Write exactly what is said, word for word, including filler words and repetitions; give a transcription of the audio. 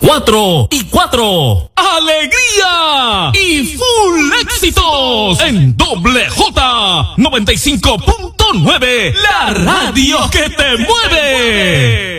cuatro y cuatro. ¡Alegría! Y full éxitos en Doble J noventa y cinco punto nueve, la radio que te mueve.